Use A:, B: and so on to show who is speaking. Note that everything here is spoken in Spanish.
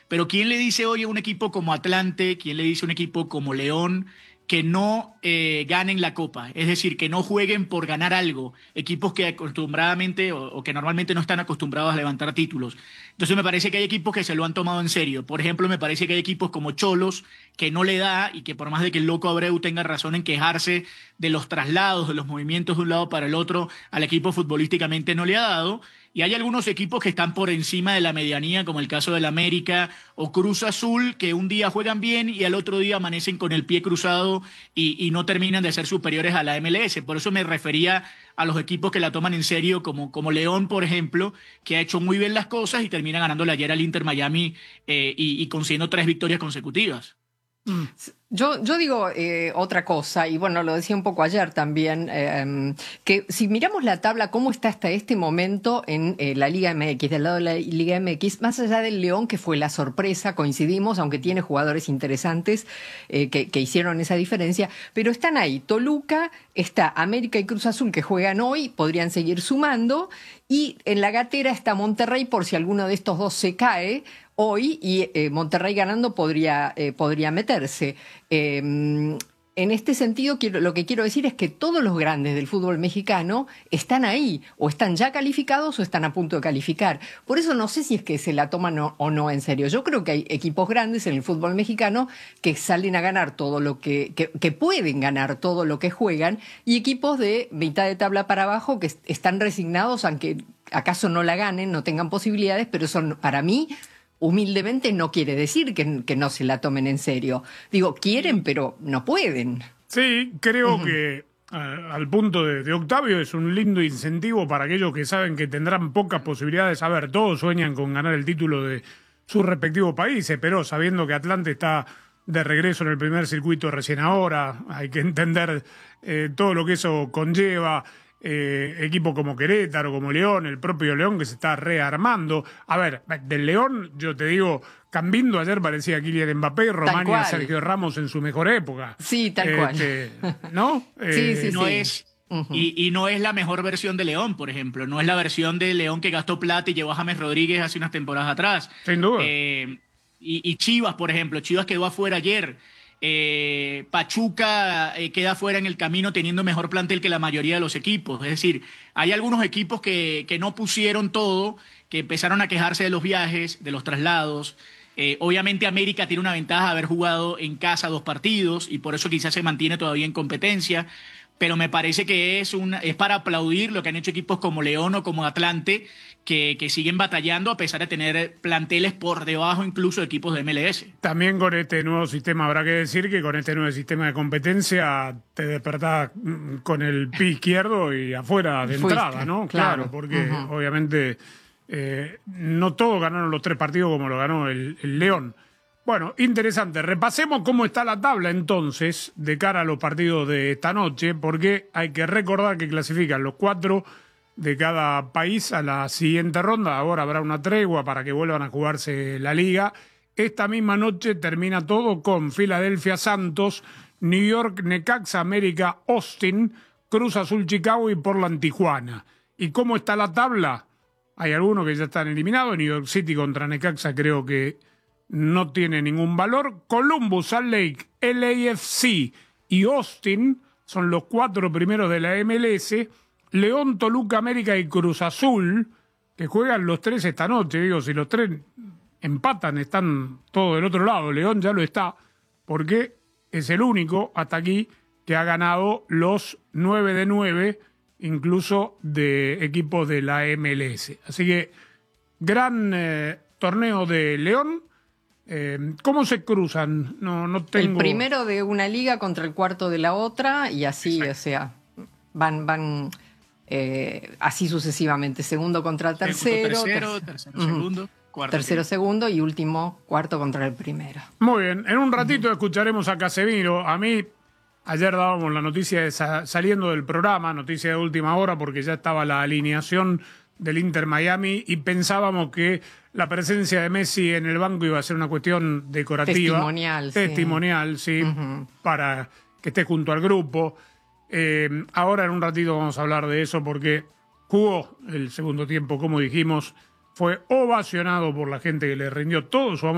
A: Pero ¿quién le dice hoy a un equipo como Atlante, quién le dice a un equipo como León que no ganen la Copa? Es decir, que no jueguen por ganar algo, equipos que acostumbradamente o que normalmente no están acostumbrados a levantar títulos. Entonces me parece que hay equipos que se lo han tomado en serio. Por ejemplo, me parece que hay equipos como Cholos que no le da y que por más de que el loco Abreu tenga razón en quejarse de los traslados, de los movimientos de un lado para el otro, al equipo futbolísticamente no le ha dado. Y hay algunos equipos que están por encima de la medianía, como el caso del América o Cruz Azul, que un día juegan bien y al otro día amanecen con el pie cruzado y no terminan de ser superiores a la MLS. Por eso me refería a los equipos que la toman en serio, como León, por ejemplo, que ha hecho muy bien las cosas y termina ganándole ayer al Inter Miami y consiguiendo 3 victorias consecutivas.
B: Yo digo otra cosa, y bueno, lo decía un poco ayer también, que si miramos la tabla, cómo está hasta este momento en la Liga MX, del lado de la Liga MX, más allá del León, que fue la sorpresa, coincidimos, aunque tiene jugadores interesantes que hicieron esa diferencia, pero están ahí, Toluca, está América y Cruz Azul que juegan hoy, podrían seguir sumando, y en la gatera está Monterrey por si alguno de estos dos se cae hoy, y Monterrey ganando podría meterse. En este sentido, lo que quiero decir es que todos los grandes del fútbol mexicano están ahí, o están ya calificados o están a punto de calificar. Por eso no sé si es que se la toman o no en serio. Yo creo que hay equipos grandes en el fútbol mexicano que salen a ganar todo lo que pueden ganar todo lo que juegan, y equipos de mitad de tabla para abajo que están resignados, aunque acaso no la ganen, no tengan posibilidades, pero son, para mí, humildemente no quiere decir que no se la tomen en serio. Digo, quieren, pero no pueden.
C: Sí, creo que al punto de Octavio es un lindo incentivo para aquellos que saben que tendrán pocas posibilidades. A ver, todos sueñan con ganar el título de sus respectivos países, pero sabiendo que Atlante está de regreso en el primer circuito recién ahora, hay que entender todo lo que eso conlleva. Equipos como Querétaro, como León, el propio León que se está rearmando. A ver, del León, yo te digo, Cambindo ayer parecía Kylian Mbappé, Román y Sergio Ramos en su mejor época.
B: Sí, tal cual.
C: ¿No?
B: Sí,
A: no
B: sí.
A: es... Y no es la mejor versión de León, por ejemplo. No es la versión de León que gastó plata y llevó a James Rodríguez hace unas temporadas atrás.
C: Sin duda.
A: Y Chivas, por ejemplo. Chivas quedó afuera ayer. Pachuca queda fuera en el camino teniendo mejor plantel que la mayoría de los equipos. Es decir, hay algunos equipos que no pusieron todo, que empezaron a quejarse de los viajes, de los traslados. Obviamente América tiene una ventaja de haber jugado en casa 2 partidos y por eso quizás se mantiene todavía en competencia. Pero me parece que es para aplaudir lo que han hecho equipos como León o como Atlante, que siguen batallando a pesar de tener planteles por debajo incluso de equipos de MLS.
C: También con este nuevo sistema, habrá que decir que con este nuevo sistema de competencia te despertás con el pie izquierdo y afuera de entrada, ¿no? Claro, porque obviamente no todos ganaron los 3 partidos como lo ganó el León. Bueno, interesante. Repasemos cómo está la tabla entonces de cara a los partidos de esta noche, porque hay que recordar que clasifican los 4 de cada país a la siguiente ronda. Ahora habrá una tregua para que vuelvan a jugarse la liga. Esta misma noche termina todo con Filadelfia Santos, New York Necaxa América Austin, Cruz Azul Chicago y Portland Tijuana. ¿Y cómo está la tabla? Hay algunos que ya están eliminados. New York City contra Necaxa creo que no tiene ningún valor. Columbus, Salt Lake, LAFC y Austin son los 4 primeros de la MLS. León, Toluca, América y Cruz Azul, que juegan los 3 esta noche. Digo, si los 3 empatan, están todos del otro lado. León ya lo está, porque es el único hasta aquí que ha ganado los 9 de 9, incluso de equipos de la MLS. Así que, gran torneo de León. ¿Cómo se cruzan? No tengo...
B: El primero de una liga contra el cuarto de la otra, y así, exacto. O sea, van así sucesivamente. Segundo contra tercero.
A: Tercero, segundo. Cuarto,
B: tercero, segundo y último, cuarto contra el primero.
C: Muy bien, en un ratito escucharemos a Casemiro. A mí, ayer dábamos la noticia de saliendo del programa, noticia de última hora, porque ya estaba la alineación del Inter Miami y pensábamos que la presencia de Messi en el banco iba a ser una cuestión decorativa. Testimonial, sí, para que esté junto al grupo. Ahora en un ratito vamos a hablar de eso porque jugó el segundo tiempo, como dijimos, fue ovacionado por la gente que le rindió todo su amor